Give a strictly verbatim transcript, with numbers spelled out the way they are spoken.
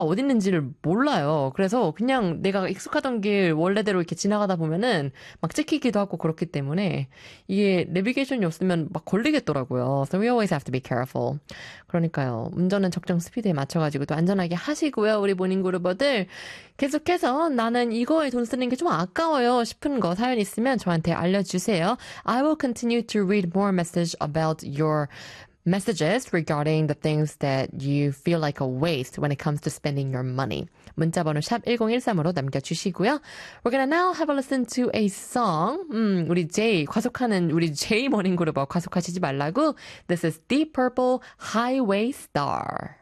어디 있는지를 몰라요. 그래서 그냥 내가 익숙하던 길 원래대로 이렇게 지나가다 보면은 막 찍히기도 하고 그렇기 때문에 이게 내비게이션이 없으면 막 걸리겠더라고요. So we always have to be careful. 그러니까요. 운전은 적정 스피드에 맞춰가지고 또 안전하게 하시고요. 우리 모닝그루버들 계속해서 나는 이거에 돈 쓰는 게 좀 아까워요 싶은 거 사연 있으면 저한테 알려주세요. I will continue to read more message about your messages regarding the things that you feel like a waste when it comes to spending your money. 문자번호 샵 일공일삼으로 남겨주시고요. We're gonna now have a listen to a song. 음, 우리 제이, 과속하는 우리 제이 모닝그룹 과속하시지 말라고. This is Deep Purple Highway Star.